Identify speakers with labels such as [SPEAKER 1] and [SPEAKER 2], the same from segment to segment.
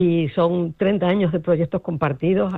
[SPEAKER 1] y son 30 años de proyectos compartidos.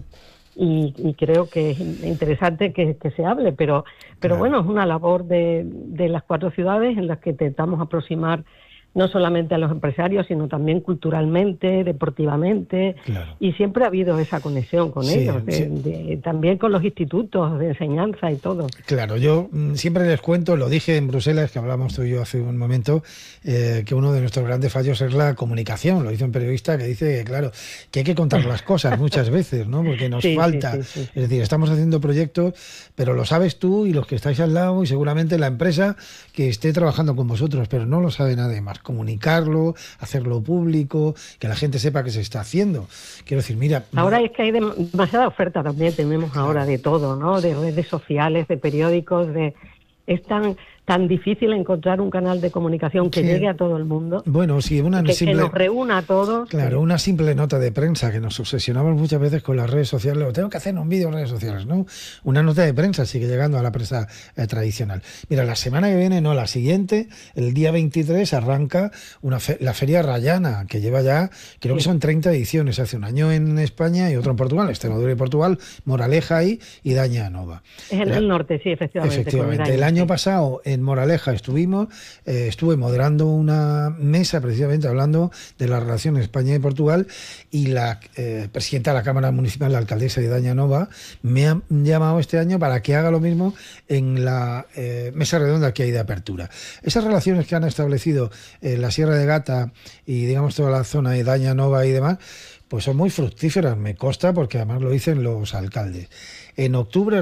[SPEAKER 1] Y creo que es interesante que se hable, pero
[SPEAKER 2] Claro.
[SPEAKER 1] bueno, es una labor de las 4 ciudades en las que intentamos aproximar no solamente a los empresarios, sino también culturalmente, deportivamente,
[SPEAKER 2] Claro.
[SPEAKER 1] y siempre ha habido esa conexión con
[SPEAKER 2] Sí,
[SPEAKER 1] ellos,
[SPEAKER 2] sí.
[SPEAKER 1] también con los institutos de enseñanza y todo.
[SPEAKER 2] Claro, yo siempre les cuento, lo dije en Bruselas, que hablamos tú y yo hace un momento, que uno de nuestros grandes fallos es la comunicación. Lo hizo un periodista que dice que, claro, que hay que contar las cosas muchas veces, ¿no? Porque nos
[SPEAKER 1] Sí,
[SPEAKER 2] falta.
[SPEAKER 1] sí.
[SPEAKER 2] Es decir, estamos haciendo proyectos, pero lo sabes tú y los que estáis al lado y seguramente la empresa que esté trabajando con vosotros, pero no lo sabe nadie más. Comunicarlo, hacerlo público, que la gente sepa que se está haciendo. Quiero decir, mira...
[SPEAKER 1] Ahora es que hay demasiada oferta también, tenemos ahora de todo, ¿no? De redes sociales, de periódicos, es tan difícil encontrar un canal de comunicación que llegue a todo el mundo,
[SPEAKER 2] bueno, sí,
[SPEAKER 1] que nos reúna a todos.
[SPEAKER 2] Claro, una simple nota de prensa, que nos obsesionamos muchas veces con las redes sociales, lo tengo que hacer en un vídeo en redes sociales, ¿no? Una nota de prensa sigue llegando a la prensa tradicional. Mira, la semana que viene, no, la siguiente, el día 23 arranca la Feria Rayana, que lleva ya, creo que son 30 ediciones, hace un año en España y otro en Portugal, Extremadura y Portugal, Moraleja y Daña Nova.
[SPEAKER 1] Es en el norte, sí, efectivamente.
[SPEAKER 2] Efectivamente, el año pasado en Moraleja estuve moderando una mesa precisamente hablando de la relación España y Portugal, y la presidenta de la Cámara Municipal, la alcaldesa de Daña Nova, me ha llamado este año para que haga lo mismo en la mesa redonda que hay de apertura. Esas relaciones que han establecido la Sierra de Gata y digamos toda la zona de Daña Nova y demás, pues son muy fructíferas, me consta, porque además lo dicen los alcaldes. En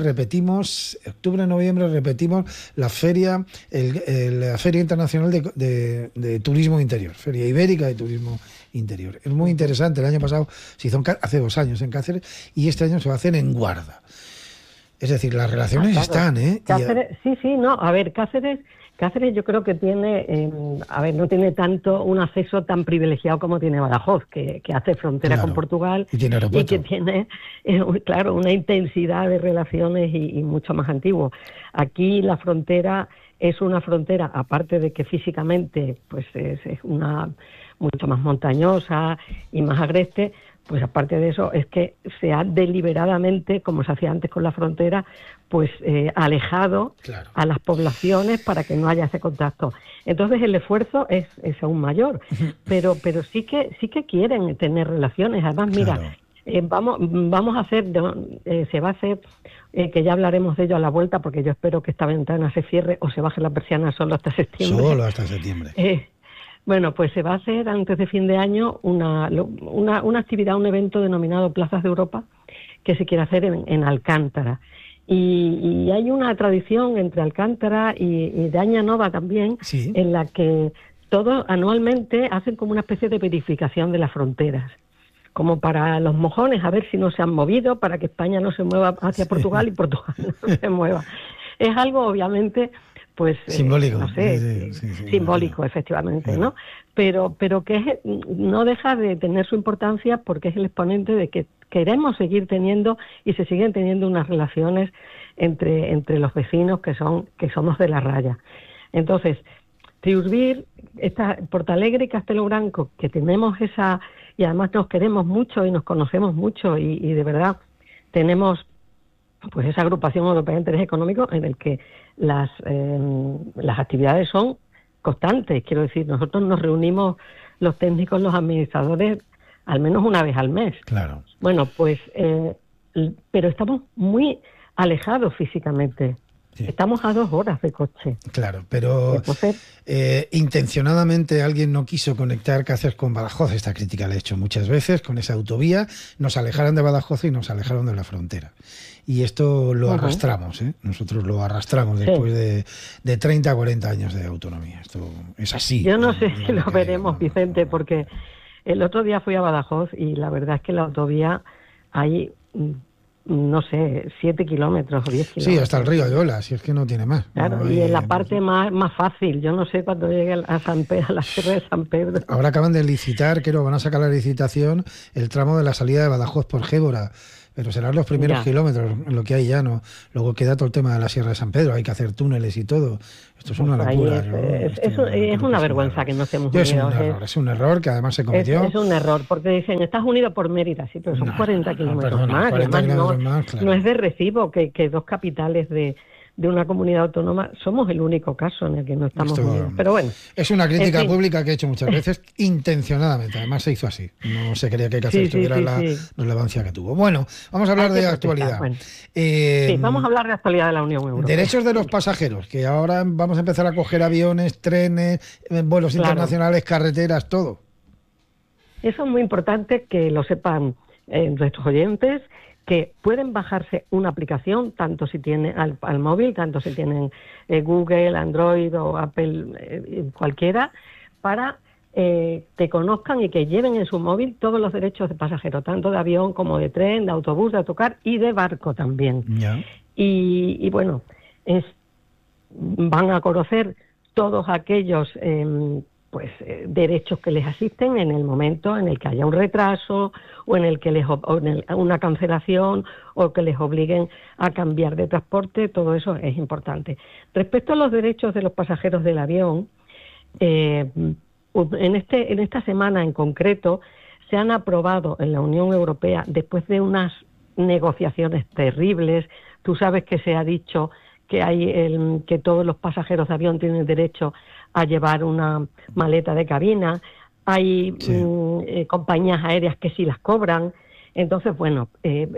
[SPEAKER 2] noviembre repetimos la feria, la Feria Internacional de Turismo Interior, Feria Ibérica de Turismo Interior. Es muy interesante. El año pasado se hizo hace 2 años en Cáceres y este año se va a hacer en Guarda. Es decir, las relaciones están, ¿eh?
[SPEAKER 1] Cáceres, Cáceres yo creo que tiene, no tiene tanto un acceso tan privilegiado como tiene Badajoz, que hace frontera con Portugal
[SPEAKER 2] y tiene aeropuerto.
[SPEAKER 1] Y que tiene, una intensidad de relaciones y mucho más antiguo. Aquí la frontera es una frontera, aparte de que físicamente pues es una mucho más montañosa y más agreste, pues aparte de eso es que se ha deliberadamente, como se hacía antes con la frontera, pues alejado a las poblaciones para que no haya ese contacto. Entonces el esfuerzo es aún mayor, pero sí que quieren tener relaciones. Además, mira, vamos a hacer, se va a hacer, que ya hablaremos de ello a la vuelta, porque yo espero que esta ventana se cierre o se baje la persiana solo hasta septiembre.
[SPEAKER 2] Solo hasta septiembre.
[SPEAKER 1] Bueno, pues se va a hacer antes de fin de año una actividad, un evento denominado Plazas de Europa, que se quiere hacer en Alcántara. Y hay una tradición entre Alcántara y Daña Nova también, en la que todos anualmente hacen como una especie de verificación de las fronteras, como para los mojones, a ver si no se han movido, para que España no se mueva hacia Portugal y Portugal no se mueva. Es algo, obviamente, pues
[SPEAKER 2] simbólico,
[SPEAKER 1] no sé, simbólico, efectivamente, ¿no? Pero que no deja de tener su importancia, porque es el exponente de que queremos seguir teniendo y se siguen teniendo unas relaciones entre los vecinos que somos de la raya. Entonces, Triurbir, Portalegre y Castelo Branco, que tenemos esa, y además nos queremos mucho y nos conocemos mucho y de verdad tenemos pues esa agrupación europea de interés económico en el que las actividades son constantes. Quiero decir, nosotros nos reunimos los técnicos, los administradores, al menos una vez al mes.
[SPEAKER 2] Claro.
[SPEAKER 1] Bueno, pues, pero estamos muy alejados físicamente. Sí. Estamos a 2 horas de coche.
[SPEAKER 2] Claro, pero intencionadamente alguien no quiso conectar Cáceres con Badajoz. Esta crítica la he hecho muchas veces. Con esa autovía nos alejaron de Badajoz y nos alejaron de la frontera. Y esto lo arrastramos, ¿eh? Nosotros lo arrastramos después de 30 a 40 años de autonomía. Esto es así.
[SPEAKER 1] Yo no sé si lo veremos, Vicente, porque el otro día fui a Badajoz y la verdad es que la autovía hay, no sé, 7 kilómetros o 10 kilómetros.
[SPEAKER 2] Sí, hasta el río Ayola, si es que no tiene más.
[SPEAKER 1] Claro, no, y en la parte más fácil. Yo no sé cuándo llegue a San Pedro, a la Sierra de San Pedro.
[SPEAKER 2] Ahora acaban de licitar, creo, van a sacar la licitación, el tramo de la salida de Badajoz por Gébora. pero serán los primeros kilómetros, lo que hay ya, ¿no? Luego queda todo el tema de la Sierra de San Pedro, hay que hacer túneles y todo. Esto es una locura, ¿no?
[SPEAKER 1] Es una vergüenza que no estemos unidos.
[SPEAKER 2] Es un error que además se cometió.
[SPEAKER 1] Es un error, porque dicen, estás unido por Mérida, sí, pero son 40 kilómetros más.
[SPEAKER 2] 40 kilómetros más, claro.
[SPEAKER 1] No es de recibo que dos capitales de una comunidad autónoma somos el único caso en el que no estamos unidos. Pero bueno,
[SPEAKER 2] es una crítica pública que he hecho muchas veces intencionadamente, además se hizo así, no se quería que Cáceres tuviera la relevancia que tuvo. Bueno, vamos a hablar de actualidad.
[SPEAKER 1] Bueno. Vamos a hablar de actualidad de la Unión Europea.
[SPEAKER 2] Derechos de los pasajeros, que ahora vamos a empezar a coger aviones, trenes, vuelos internacionales, carreteras, todo.
[SPEAKER 1] Eso es muy importante que lo sepan nuestros oyentes, que pueden bajarse una aplicación, tanto si tienen al móvil, tanto si tienen Google, Android o Apple, cualquiera, para que conozcan y que lleven en su móvil todos los derechos de pasajero, tanto de avión como de tren, de autobús, de autocar y de barco también.
[SPEAKER 2] Yeah.
[SPEAKER 1] Y bueno, van a conocer todos aquellos derechos que les asisten en el momento en el que haya un retraso o en el que una cancelación o que les obliguen a cambiar de transporte. Todo eso es importante. Respecto a los derechos de los pasajeros del avión, en esta semana en concreto se han aprobado en la Unión Europea, después de unas negociaciones terribles. Tú sabes que se ha dicho que que todos los pasajeros de avión tienen derecho a llevar una maleta de cabina. Hay compañías aéreas que sí las cobran. Entonces, bueno,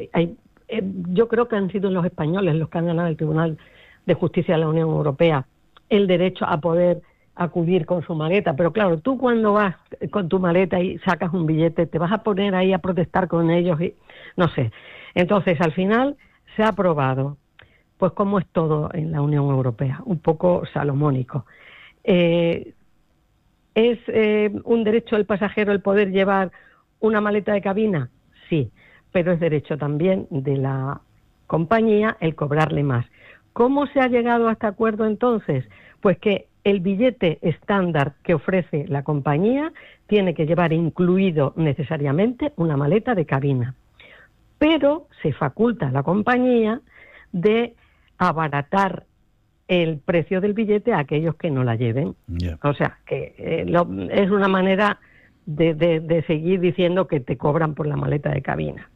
[SPEAKER 1] yo creo que han sido los españoles los que han ganado el Tribunal de Justicia de la Unión Europea el derecho a poder acudir con su maleta. Pero claro, tú cuando vas con tu maleta y sacas un billete, te vas a poner ahí a protestar con ellos y no sé. Entonces, al final se ha aprobado, pues como es todo en la Unión Europea, un poco salomónico. ¿Es un derecho del pasajero el poder llevar una maleta de cabina? Sí, pero es derecho también de la compañía el cobrarle más. ¿Cómo se ha llegado a este acuerdo entonces? Pues que el billete estándar que ofrece la compañía tiene que llevar incluido necesariamente una maleta de cabina, pero se faculta a la compañía de abaratar el precio del billete a aquellos que no la lleven. Yeah. O sea, que es una manera de seguir diciendo que te cobran por la maleta de cabina.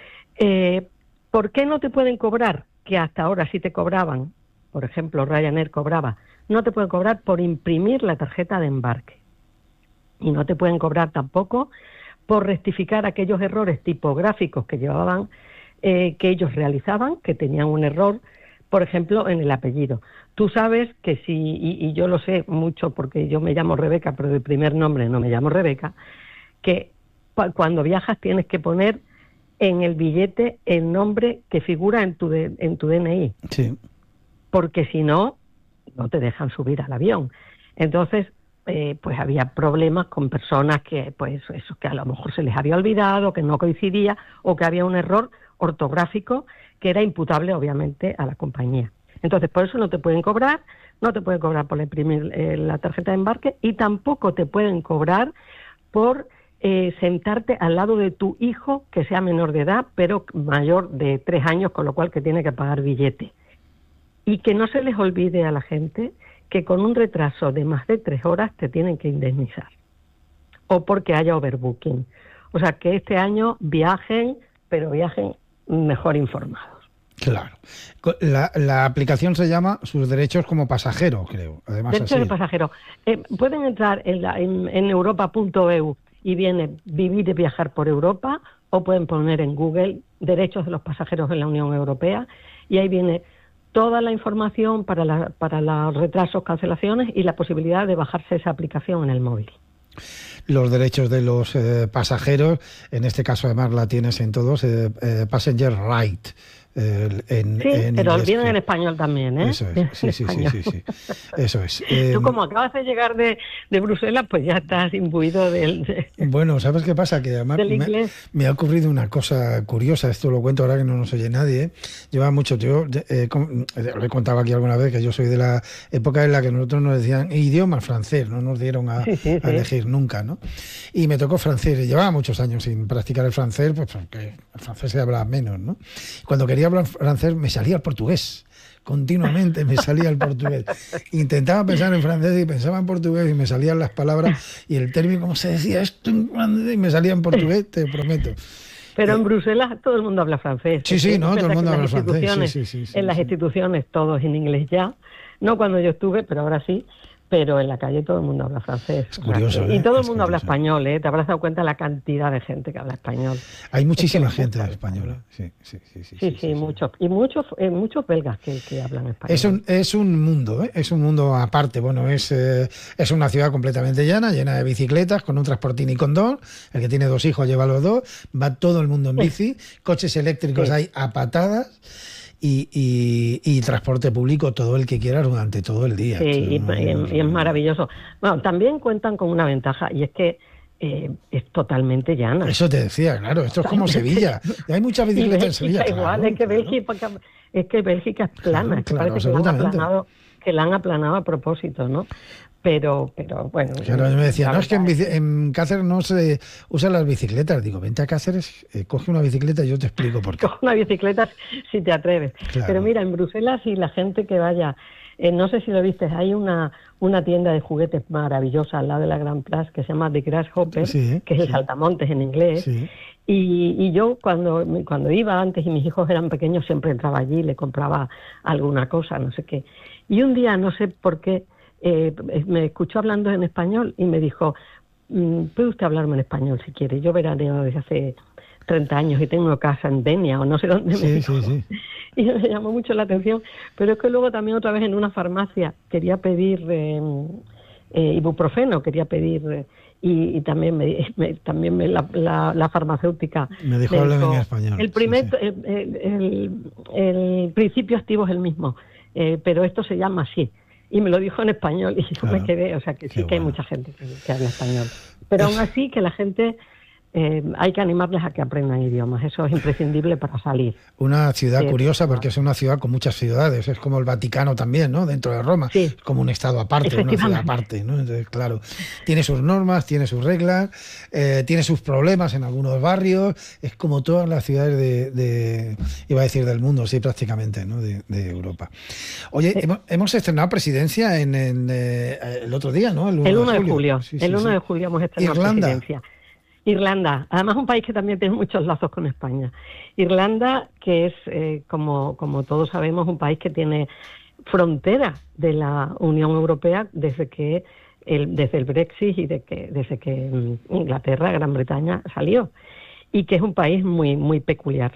[SPEAKER 1] ¿Por qué no te pueden cobrar? Que hasta ahora sí te cobraban, por ejemplo, Ryanair cobraba, no te pueden cobrar por imprimir la tarjeta de embarque. Y no te pueden cobrar tampoco por rectificar aquellos errores tipográficos que llevaban, que ellos realizaban, que tenían un error, por ejemplo, en el apellido. Tú sabes que y yo lo sé mucho porque yo me llamo Rebeca, pero de primer nombre no me llamo Rebeca, que cuando viajas tienes que poner en el billete el nombre que figura en tu DNI.
[SPEAKER 2] Sí.
[SPEAKER 1] Porque si no, no te dejan subir al avión. Entonces, pues había problemas con personas que, pues eso, que a lo mejor se les había olvidado, que no coincidía, o que había un error ortográfico que era imputable, obviamente, a la compañía. Entonces, por eso no te pueden cobrar, no te pueden cobrar por imprimir la tarjeta de embarque y tampoco te pueden cobrar por sentarte al lado de tu hijo que sea menor de edad, pero mayor de 3 años, con lo cual que tiene que pagar billete. Y que no se les olvide a la gente que con un retraso de más de 3 horas te tienen que indemnizar. O porque haya overbooking. O sea, que este año viajen, pero viajen mejor informados.
[SPEAKER 2] Claro. La aplicación se llama Sus derechos como pasajero, creo. Además,
[SPEAKER 1] derechos de pasajero. Pueden entrar en europa.eu y viene Vivir y viajar por Europa, o pueden poner en Google Derechos de los pasajeros en la Unión Europea y ahí viene toda la información para los retrasos, cancelaciones y la posibilidad de bajarse esa aplicación en el móvil.
[SPEAKER 2] Los derechos de los pasajeros, en este caso además la tienes en todos, Passenger Right,
[SPEAKER 1] pero
[SPEAKER 2] inglés.
[SPEAKER 1] vienen en español también, ¿eh?
[SPEAKER 2] Eso es, sí. Eso es.
[SPEAKER 1] Tú como acabas de llegar de Bruselas, pues ya estás imbuido
[SPEAKER 2] Bueno, ¿sabes qué pasa? Que además
[SPEAKER 1] del inglés.
[SPEAKER 2] me ha ocurrido una cosa curiosa, esto lo cuento ahora que no nos oye nadie, ¿eh? Lleva mucho, lo he contado aquí alguna vez, que yo soy de la época en la que nosotros nos decían idioma francés, no nos dieron a elegir nunca, ¿no? Y me tocó francés, y llevaba muchos años sin practicar el francés, pues porque el francés se hablaba menos, ¿no? Cuando quería hablar francés me salía el portugués. Continuamente me salía el portugués. Intentaba pensar en francés y pensaba en portugués y me salían las palabras y el término, ¿cómo se decía esto en francés? Y me salía en portugués, te prometo.
[SPEAKER 1] Pero en Bruselas todo el mundo habla francés.
[SPEAKER 2] Sí, no, todo el mundo habla francés.
[SPEAKER 1] En las instituciones todos en inglés ya. No cuando yo estuve, pero ahora sí. Pero en la calle todo el mundo habla francés.
[SPEAKER 2] Es curioso,
[SPEAKER 1] y todo el mundo habla español, ¿eh? Te habrás dado cuenta la cantidad de gente que habla español.
[SPEAKER 2] Hay muchísima gente española. Sí,
[SPEAKER 1] muchos. Y muchos belgas que hablan español.
[SPEAKER 2] Es un mundo, ¿eh? Es un mundo aparte. Bueno, es una ciudad completamente llana, llena de bicicletas, con un transportín y con dos. El que tiene 2 hijos lleva los 2. Va todo el mundo en bici. Coches eléctricos hay a patadas. Y transporte público todo el que quiera durante todo el día.
[SPEAKER 1] Sí, y es maravilloso. Bueno, también cuentan con una ventaja, y es que es totalmente llana.
[SPEAKER 2] Eso te decía, claro, esto es como Sevilla. Hay muchas bicicletas en Sevilla.
[SPEAKER 1] Igual, claro. es que Bélgica es plana,
[SPEAKER 2] claro,
[SPEAKER 1] parece que la han aplanado a propósito, ¿no? Pero bueno.
[SPEAKER 2] Claro, me decía, no, es que en Cáceres no se usan las bicicletas. Digo, vente a Cáceres, coge una bicicleta y yo te explico por qué.
[SPEAKER 1] Coge una bicicleta si te atreves.
[SPEAKER 2] Claro.
[SPEAKER 1] Pero mira, en Bruselas, y la gente que vaya, no sé si lo viste, hay una tienda de juguetes maravillosa al lado de la Grand Place que se llama The Grasshopper, que es el saltamontes en inglés.
[SPEAKER 2] Sí.
[SPEAKER 1] Y yo cuando iba antes y mis hijos eran pequeños siempre entraba allí y le compraba alguna cosa, no sé qué. Y un día, no sé por qué, me escuchó hablando en español y me dijo, ¿puede usted hablarme en español si quiere? Yo veraneo desde hace 30 años y tengo casa en Denia o no sé dónde.
[SPEAKER 2] Sí.
[SPEAKER 1] Y me llamó mucho la atención. Pero es que luego también otra vez en una farmacia quería pedir ibuprofeno, y también la farmacéutica
[SPEAKER 2] me dijo hablar en español.
[SPEAKER 1] El principio activo es el mismo, pero esto se llama así. Y me lo dijo en español y yo me quedé, o sea que sí que hay mucha gente que habla español. Pero aún así que la gente, hay que animarles a que aprendan idiomas, eso es imprescindible para salir.
[SPEAKER 2] Una ciudad curiosa porque es una ciudad con muchas ciudades, es como el Vaticano también, ¿no? Dentro de Roma, es como un estado aparte, una ciudad aparte, ¿no? Entonces, claro, tiene sus normas, tiene sus reglas, tiene sus problemas en algunos barrios, es como todas las ciudades iba a decir del mundo, sí, prácticamente, ¿no? De Europa. Oye, hemos estrenado presidencia el otro día, ¿no?
[SPEAKER 1] El 1 de julio. El 1 de julio hemos estrenado presidencia. Irlanda, además un país que también tiene muchos lazos con España. Irlanda, que es, como todos sabemos, un país que tiene frontera de la Unión Europea desde el Brexit y desde que Inglaterra, Gran Bretaña, salió. Y que es un país muy, muy peculiar.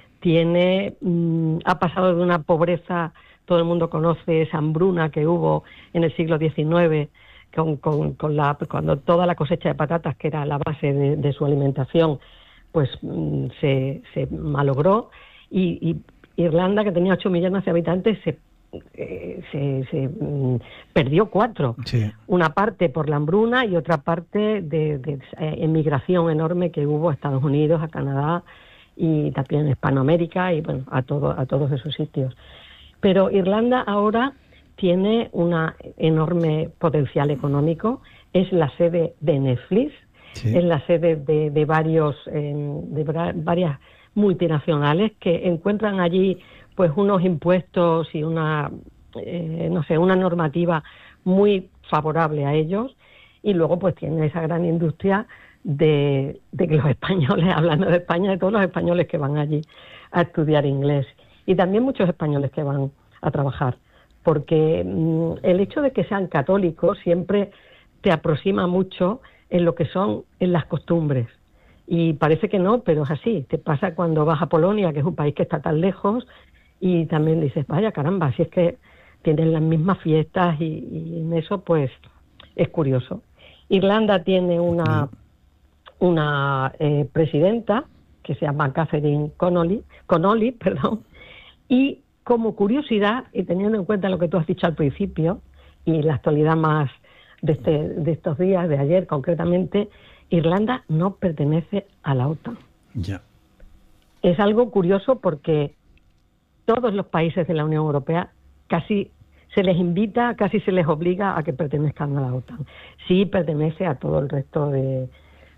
[SPEAKER 1] Ha pasado de una pobreza, todo el mundo conoce esa hambruna que hubo en el siglo XIX, cuando toda la cosecha de patatas, que era la base de su alimentación, pues se malogró, y Irlanda, que tenía 8 millones de habitantes, se perdió 4.
[SPEAKER 2] Sí.
[SPEAKER 1] Una parte por la hambruna y otra parte de emigración enorme que hubo a Estados Unidos, a Canadá y también a Hispanoamérica y bueno, a todos esos sitios. Pero Irlanda ahora tiene un enorme potencial económico, es la sede de Netflix, es la sede de varias multinacionales que encuentran allí pues unos impuestos y una normativa muy favorable a ellos, y luego pues tiene esa gran industria de que los españoles, hablando de España, de todos los españoles que van allí a estudiar inglés, y también muchos españoles que van a trabajar, porque el hecho de que sean católicos siempre te aproxima mucho en lo que son en las costumbres, y parece que no, pero es así. Te pasa cuando vas a Polonia, que es un país que está tan lejos, y también dices, vaya caramba, si es que tienen las mismas fiestas, y en eso pues es curioso. Irlanda tiene una presidenta que se llama Catherine Connolly, Y como curiosidad, y teniendo en cuenta lo que tú has dicho al principio, y la actualidad más de estos días, de ayer concretamente, Irlanda no pertenece a la OTAN.
[SPEAKER 2] Ya.
[SPEAKER 1] Es algo curioso porque todos los países de la Unión Europea casi se les invita, casi se les obliga a que pertenezcan a la OTAN. Sí pertenece a todo el resto de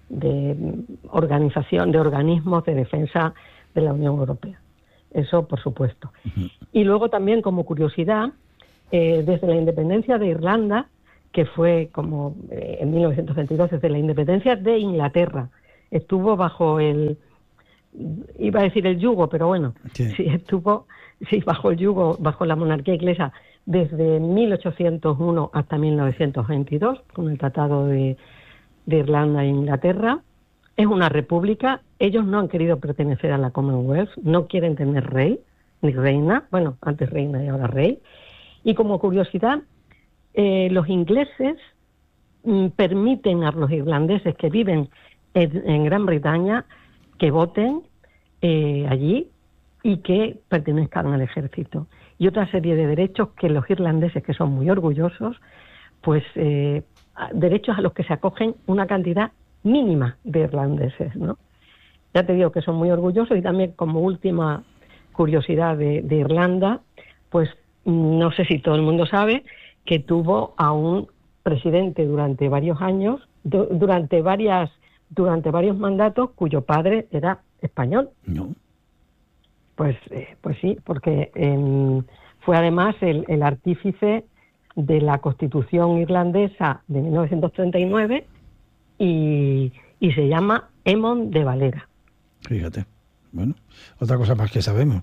[SPEAKER 1] organismos de defensa de la Unión Europea. Eso, por supuesto. Uh-huh. Y luego también, como curiosidad, desde la independencia de Irlanda, que fue como en 1922, desde la independencia de Inglaterra, estuvo bajo iba a decir el yugo, pero bueno, sí, bajo el yugo, bajo la monarquía inglesa, desde 1801 hasta 1922, con el Tratado de Irlanda e Inglaterra. Es una república, ellos no han querido pertenecer a la Commonwealth, no quieren tener rey, ni reina, bueno, antes reina y ahora rey. Y como curiosidad, los ingleses permiten a los irlandeses que viven en Gran Bretaña que voten allí y que pertenezcan al ejército. Y otra serie de derechos que los irlandeses, que son muy orgullosos, pues derechos a los que se acogen una cantidad mínima de irlandeses, ¿no? Ya te digo que son muy orgullosos. Y también, como última curiosidad de Irlanda, pues no sé si todo el mundo sabe que tuvo a un presidente durante varios años, durante varios mandatos, cuyo padre era español.
[SPEAKER 2] No.
[SPEAKER 1] Pues sí, porque fue además el artífice de la Constitución irlandesa de 1939 y se llama Émon de Valera.
[SPEAKER 2] Fíjate. Bueno, otra cosa más que sabemos.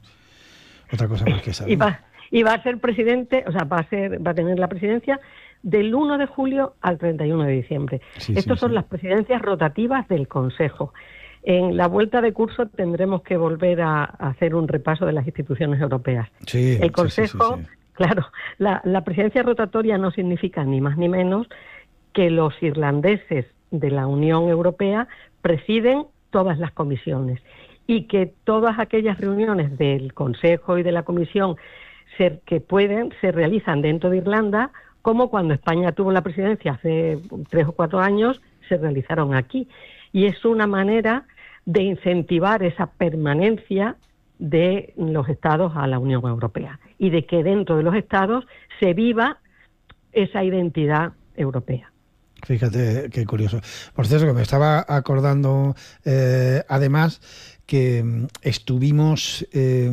[SPEAKER 1] Y va a ser presidente, o sea, va a tener la presidencia del 1 de julio al 31 de diciembre. Estos son las presidencias rotativas del Consejo. En la vuelta de curso tendremos que volver a hacer un repaso de las instituciones europeas.
[SPEAKER 2] Sí,
[SPEAKER 1] el Consejo, claro, la presidencia rotatoria no significa ni más ni menos que los irlandeses de la Unión Europea presiden todas las comisiones y que todas aquellas reuniones del Consejo y de la Comisión se realizan dentro de Irlanda, como cuando España tuvo la presidencia hace 3 o 4 años, se realizaron aquí. Y es una manera de incentivar esa permanencia de los Estados a la Unión Europea y de que dentro de los Estados se viva esa identidad europea.
[SPEAKER 2] Fíjate qué curioso. Por cierto, que me estaba acordando, además, que estuvimos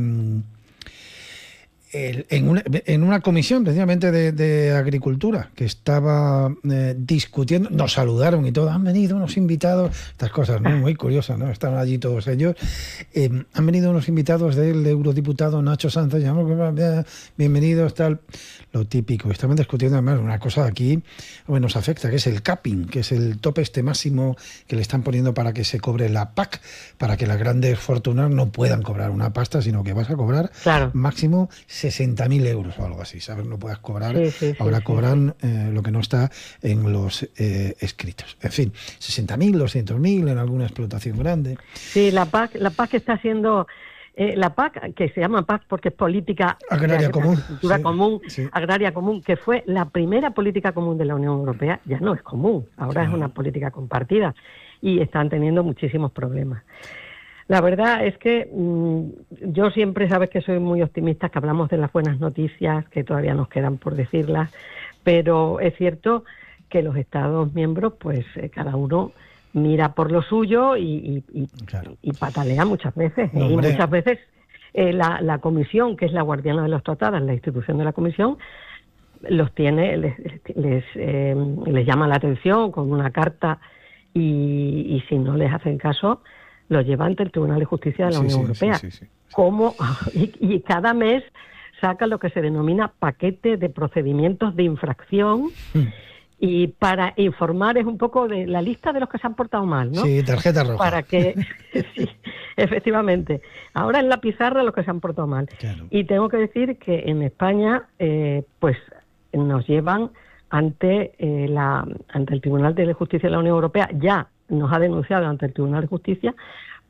[SPEAKER 2] en una comisión precisamente de Agricultura que estaba discutiendo, nos saludaron y todo, han venido unos invitados, estas cosas, ¿no? Muy curiosas, ¿no? Estaban allí todos ellos. Han venido unos invitados del eurodiputado Nacho Sánchez, bienvenidos, tal, lo típico. Estaban discutiendo además una cosa aquí, bueno, nos afecta, que es el capping, que es el tope máximo que le están poniendo para que se cobre la PAC, para que las grandes fortunas no puedan cobrar una pasta, sino que vas a cobrar máximo 60.000 euros o algo así, ¿sabes? No puedas cobrar, ahora cobran lo que no está en los escritos. En fin, 60.000, 200.000 en alguna explotación grande.
[SPEAKER 1] Sí, la PAC está haciendo... la PAC, que se llama PAC porque es política
[SPEAKER 2] agraria común,
[SPEAKER 1] agraria común, que fue la primera política común de la Unión Europea, ya no es común, ahora es una política compartida y están teniendo muchísimos problemas. La verdad es que yo siempre, sabes que soy muy optimista, que hablamos de las buenas noticias, que todavía nos quedan por decirlas, pero es cierto que los Estados miembros, pues cada uno mira por lo suyo y patalea muchas veces. Y muchas veces la Comisión, que es la guardiana de los tratados, la institución de la Comisión, los tiene, les llama la atención con una carta y si no les hacen caso, lo lleva ante el Tribunal de Justicia de la Unión Europea. Y cada mes saca lo que se denomina paquete de procedimientos de infracción. Y para informar es un poco de la lista de los que se han portado mal, ¿no?
[SPEAKER 2] Sí, tarjeta roja.
[SPEAKER 1] Para que, sí, efectivamente. Ahora en la pizarra los que se han portado mal.
[SPEAKER 2] Claro.
[SPEAKER 1] Y tengo que decir que en España, pues nos llevan ante el Tribunal de Justicia de la Unión Europea, ya nos ha denunciado ante el Tribunal de Justicia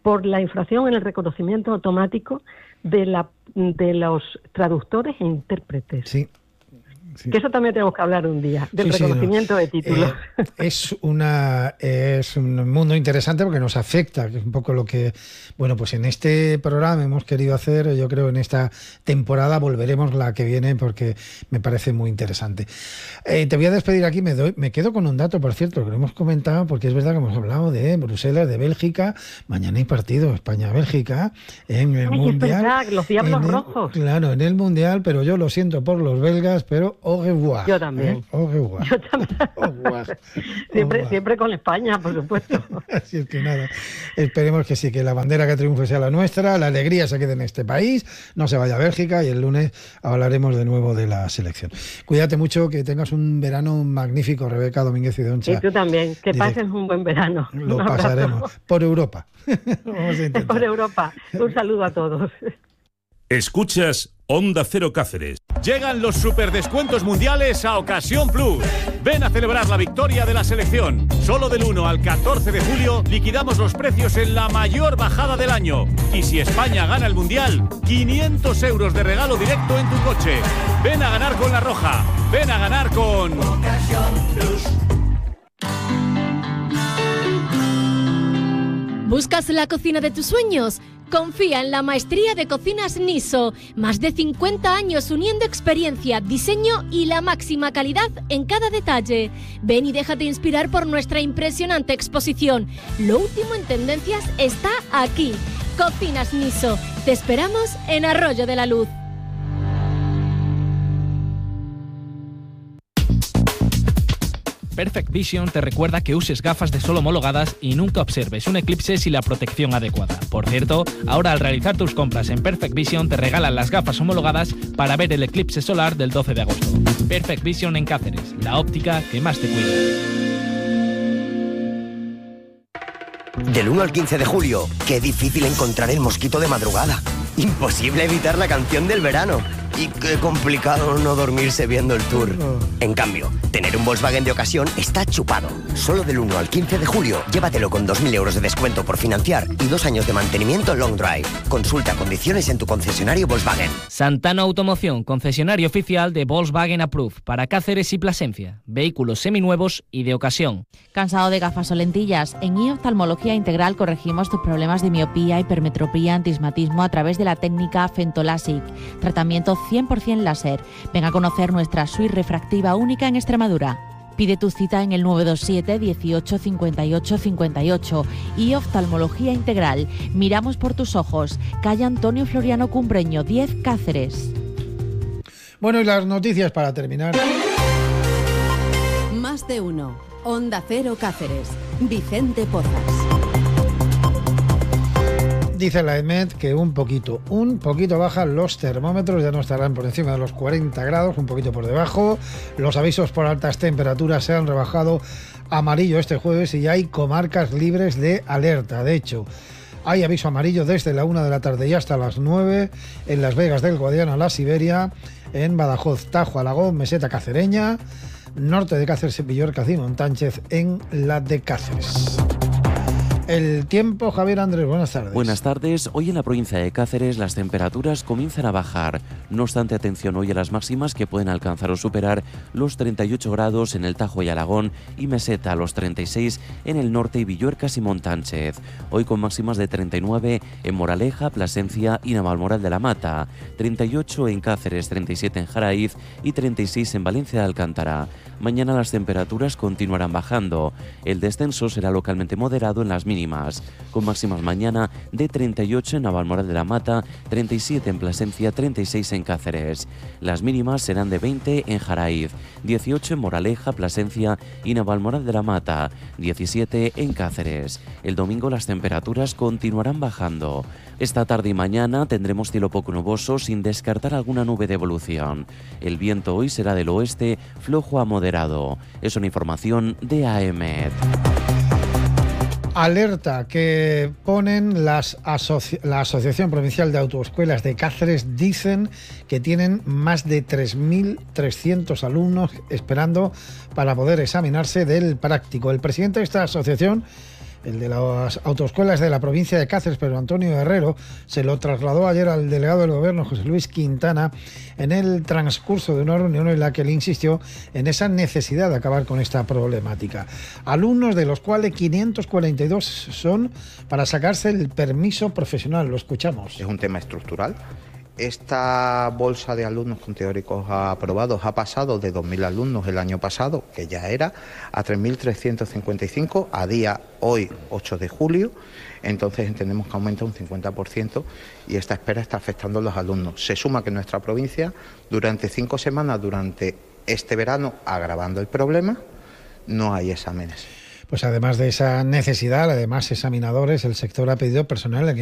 [SPEAKER 1] por la infracción en el reconocimiento automático de los traductores e intérpretes.
[SPEAKER 2] Sí. Sí.
[SPEAKER 1] Que eso también tenemos que hablar un día, del reconocimiento de títulos.
[SPEAKER 2] Es un mundo interesante porque nos afecta, que es un poco lo que, bueno, pues en este programa hemos querido hacer. Yo creo en esta temporada volveremos la que viene porque me parece muy interesante. Te voy a despedir aquí, me quedo con un dato, por cierto, que lo hemos comentado, porque es verdad que hemos hablado de Bruselas, de Bélgica. Mañana hay partido España-Bélgica en el Mundial.
[SPEAKER 1] Es verdad, los Diablos Rojos.
[SPEAKER 2] Claro, en el Mundial, pero yo lo siento por los belgas, pero au revoir.
[SPEAKER 1] Yo también.
[SPEAKER 2] Au revoir.
[SPEAKER 1] Yo también. Au revoir. Siempre con España, por supuesto.
[SPEAKER 2] Así es que nada, esperemos que sí, que la bandera que triunfe sea la nuestra, la alegría se quede en este país, no se vaya a Bélgica, y el lunes hablaremos de nuevo de la selección. Cuídate mucho, que tengas un verano magnífico, Rebeca Domínguez y Doncha.
[SPEAKER 1] Y tú también, que pases un buen verano.
[SPEAKER 2] Lo pasaremos por Europa. Vamos a intentar.
[SPEAKER 1] Por Europa. Un saludo a todos.
[SPEAKER 3] Escuchas Onda Cero Cáceres.
[SPEAKER 4] Llegan los superdescuentos mundiales a Ocasión Plus. Ven a celebrar la victoria de la selección. Solo del 1 al 14 de julio liquidamos los precios en la mayor bajada del año. Y si España gana el mundial, 500 euros de regalo directo en tu coche. Ven a ganar con La Roja. Ven a ganar con Ocasión Plus.
[SPEAKER 5] ¿Buscas la cocina de tus sueños? Confía en la maestría de cocinas Niso. Más de 50 años uniendo experiencia, diseño y la máxima calidad en cada detalle. Ven y déjate inspirar por nuestra impresionante exposición. Lo último en tendencias está aquí. Cocinas Niso. Te esperamos en Arroyo de la Luz.
[SPEAKER 6] Perfect Vision te recuerda que uses gafas de sol homologadas y nunca observes un eclipse sin la protección adecuada. Por cierto, ahora al realizar tus compras en Perfect Vision te regalan las gafas homologadas para ver el eclipse solar del 12 de agosto. Perfect Vision en Cáceres, la óptica que más te cuida.
[SPEAKER 7] Del 1 al 15 de julio, qué difícil encontrar el mosquito de madrugada. Imposible evitar la canción del verano. Y qué complicado no dormirse viendo el tour. En cambio, tener un Volkswagen de ocasión está chupado. Solo del 1 al 15 de julio, llévatelo con 2.000 euros de descuento por financiar y 2 años de mantenimiento long drive. Consulta condiciones en tu concesionario Volkswagen.
[SPEAKER 6] Santano Automoción, concesionario oficial de Volkswagen Approved para Cáceres y Plasencia. Vehículos seminuevos y de ocasión.
[SPEAKER 8] ¿Cansado de gafas o lentillas? En iOftalmología Integral corregimos tus problemas de miopía, hipermetropía, antismatismo a través de la técnica Fentolásic. Tratamiento 100% láser. Ven a conocer nuestra suite refractiva única en Extremadura. Pide tu cita en el 927 18 58 58. Y Oftalmología Integral. Miramos por tus ojos. Calle Antonio Floriano Cumbreño, 10, Cáceres.
[SPEAKER 2] Bueno, y las noticias para terminar.
[SPEAKER 9] Más de uno. Onda Cero Cáceres. Vicente Pozas.
[SPEAKER 2] Dice la EMET que un poquito bajan los termómetros, ya no estarán por encima de los 40 grados, un poquito por debajo. Los avisos por altas temperaturas se han rebajado a amarillo este jueves y ya hay comarcas libres de alerta. De hecho, hay aviso amarillo desde la 1 de la tarde y hasta las 9 en Las Vegas del Guadiana, la Siberia, en Badajoz, Tajo, Alagón, Meseta Cacereña, norte de Cáceres, Villorca y Montánchez en la de Cáceres. El tiempo, Javier Andrés, buenas tardes.
[SPEAKER 10] Buenas tardes. Hoy en la provincia de Cáceres las temperaturas comienzan a bajar. No obstante, atención hoy a las máximas que pueden alcanzar o superar los 38 grados en el Tajo y Alagón y Meseta, los 36 en el norte y Villuercas y Montánchez. Hoy con máximas de 39 en Moraleja, Plasencia y Navalmoral de la Mata, 38 en Cáceres, 37 en Jaraíz y 36 en Valencia de Alcántara. Mañana las temperaturas continuarán bajando. El descenso será localmente moderado en las mínimas, con máximas mañana de 38 en Navalmoral de la Mata, 37 en Plasencia, 36 en Cáceres. Las mínimas serán de 20 en Jaraíz, 18 en Moraleja, Plasencia y Navalmoral de la Mata, 17 en Cáceres. El domingo las temperaturas continuarán bajando. Esta tarde y mañana tendremos cielo poco nuboso sin descartar alguna nube de evolución. El viento hoy será del oeste, flojo a moderado. Es una información de AEMET.
[SPEAKER 2] Alerta que ponen la Asociación Provincial de Autoescuelas de Cáceres. Dicen que tienen más de 3.300 alumnos esperando para poder examinarse del práctico. El presidente de esta asociación el de las autoescuelas de la provincia de Cáceres, Pedro Antonio Herrero, se lo trasladó ayer al delegado del Gobierno, José Luis Quintana, en el transcurso de una reunión en la que le insistió en esa necesidad de acabar con esta problemática. Alumnos, de los cuales 542 son para sacarse el permiso profesional. Lo escuchamos.
[SPEAKER 11] Es un tema estructural. Esta bolsa de alumnos con teóricos aprobados ha pasado de 2.000 alumnos el año pasado, que ya era, a 3.355 a día hoy, 8 de julio. Entonces entendemos que aumenta un 50% y esta espera está afectando a los alumnos. Se suma que en nuestra provincia, durante 5 semanas, durante este verano, agravando el problema, no hay exámenes.
[SPEAKER 2] Pues además de esa necesidad, además examinadores, el sector ha pedido personal